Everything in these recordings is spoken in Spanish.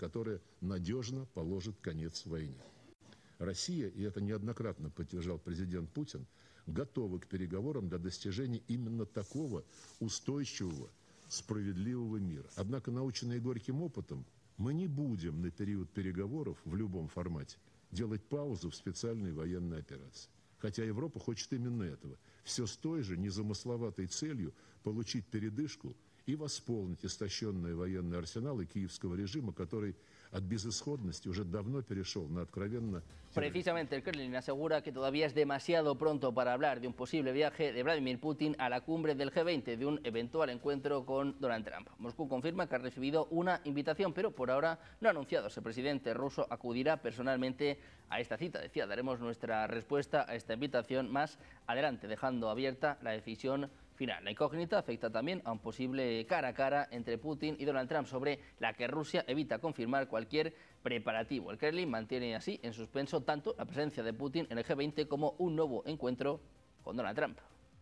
которое надежно положит конец войне. Россия, и это неоднократно подтверждал президент Путин, готова к переговорам для достижения именно такого устойчивого, справедливого мира. Однако, наученные горьким опытом, мы не будем на период переговоров в любом формате делать паузу в специальной военной операции. Хотя Европа хочет именно этого. Все с той же незамысловатой целью получить передышку и восполнить истощенные военные арсеналы киевского режима, который от безысходности уже давно перешел на откровенно... Precisamente el Kremlin asegura que todavía es demasiado pronto para hablar de un posible viaje de Vladimir Putin a la cumbre del G20, de un eventual encuentro con Donald Trump. Moscú confirma que ha recibido una invitación, pero por ahora no ha anunciado si el presidente ruso acudirá personalmente a esta cita. Decía, daremos nuestra respuesta a esta invitación más adelante, dejando abierta la decisión final. La incógnita afecta también a un posible cara a cara entre Putin y Donald Trump, sobre la que Rusia evita confirmar cualquier preparativo. El Kremlin mantiene así en suspenso tanto la presencia de Putin en el G20 como un nuevo encuentro con Donald Trump.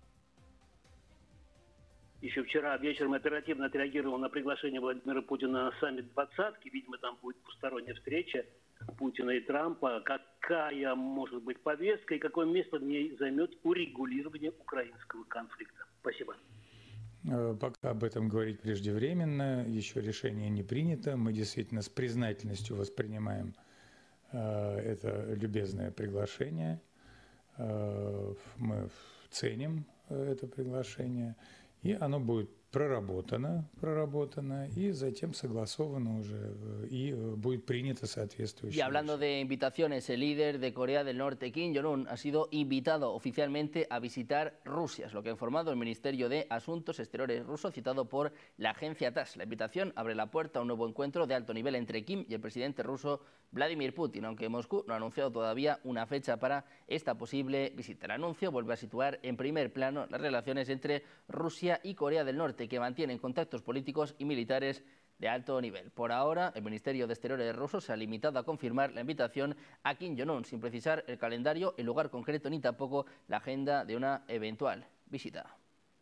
Еще вчера вечером оперативно отреагировал на приглашение Владимира Путина на саммит «Двадцатки». Видимо, там будет двусторонняя встреча Путина и Трампа. Какая может быть повестка и какое место в ней займет урегулирование украинского конфликта? Спасибо. Пока об этом говорить преждевременно, еще решение не принято. Мы действительно с признательностью воспринимаем это любезное приглашение. Мы ценим это приглашение, и оно будет проработано и затем согласовано уже и будет принято соответствующее. Y hablando de invitaciones, el líder de Corea del Norte, Kim Jong-un, ha sido invitado oficialmente a visitar Rusia, es lo que ha informado el Ministerio de Asuntos Exteriores ruso, citado por la agencia TASS. La invitación abre la puerta a un nuevo encuentro de alto nivel entre Kim y el presidente ruso Vladimir Putin, aunque Moscú no ha anunciado todavía una fecha para esta posible visita. El anuncio vuelve a situar en primer plano las relaciones entre Rusia y Corea del Norte, que mantienen contactos políticos y militares de alto nivel. Por ahora, el Ministerio de Exteriores ruso se ha limitado a confirmar la invitación a Kim Jong-un, sin precisar el calendario, el lugar concreto ni tampoco la agenda de una eventual visita.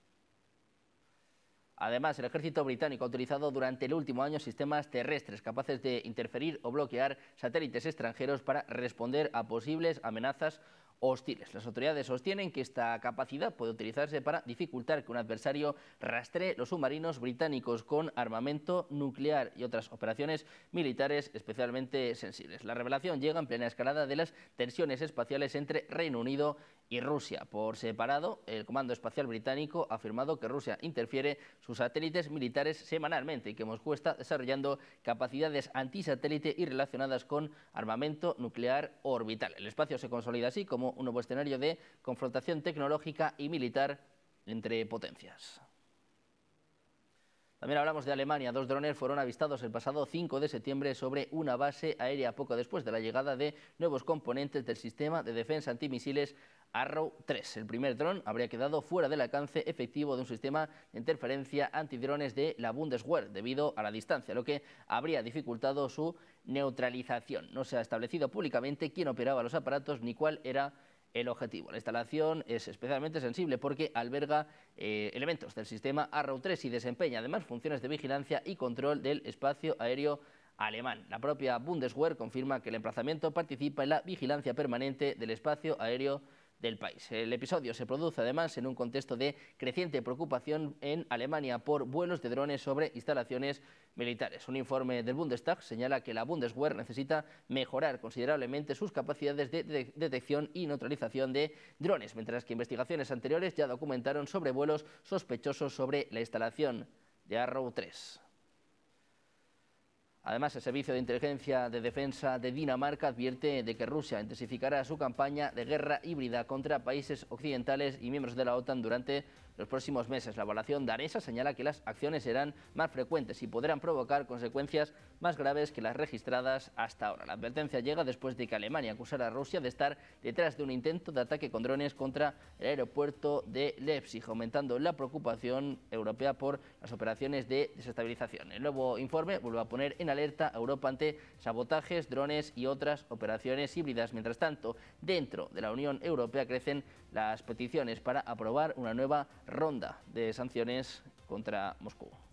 Además, el ejército británico ha utilizado durante el último año sistemas terrestres capaces de interferir o bloquear satélites extranjeros para responder a posibles amenazas hostiles. Las autoridades sostienen que esta capacidad puede utilizarse para dificultar que un adversario rastree los submarinos británicos con armamento nuclear y otras operaciones militares especialmente sensibles. La revelación llega en plena escalada de las tensiones espaciales entre Reino Unido y Rusia. Por separado, el Comando Espacial Británico ha afirmado que Rusia interfiere sus satélites militares semanalmente y que Moscú está desarrollando capacidades antisatélite y relacionadas con armamento nuclear orbital. El espacio se consolida así como un nuevo escenario de confrontación tecnológica y militar entre potencias. También hablamos de Alemania. 2 drones fueron avistados el pasado 5 de septiembre sobre una base aérea poco después de la llegada de nuevos componentes del sistema de defensa antimisiles Arrow 3. El primer dron habría quedado fuera del alcance efectivo de un sistema de interferencia antidrones de la Bundeswehr debido a la distancia, lo que habría dificultado su neutralización. No se ha establecido públicamente quién operaba los aparatos ni cuál era el objetivo. La instalación es especialmente sensible porque alberga elementos del sistema Arrow 3 y desempeña además funciones de vigilancia y control del espacio aéreo alemán. La propia Bundeswehr confirma que el emplazamiento participa en la vigilancia permanente del espacio aéreo del país. El episodio se produce además en un contexto de creciente preocupación en Alemania por vuelos de drones sobre instalaciones militares. Un informe del Bundestag señala que la Bundeswehr necesita mejorar considerablemente sus capacidades de detección y neutralización de drones, mientras que investigaciones anteriores ya documentaron sobrevuelos sospechosos sobre la instalación de Arrow 3. Además, el Servicio de Inteligencia de Defensa de Dinamarca advierte de que Rusia intensificará su campaña de guerra híbrida contra países occidentales y miembros de la OTAN durante los próximos meses. La evaluación danesa señala que las acciones serán más frecuentes y podrán provocar consecuencias más graves que las registradas hasta ahora. La advertencia llega después de que Alemania acusara a Rusia de estar detrás de un intento de ataque con drones contra el aeropuerto de Leipzig, aumentando la preocupación europea por las operaciones de desestabilización. El nuevo informe vuelve a poner en alerta a Europa ante sabotajes, drones y otras operaciones híbridas. Mientras tanto, dentro de la Unión Europea crecen las peticiones para aprobar una nueva ronda de sanciones contra Moscú.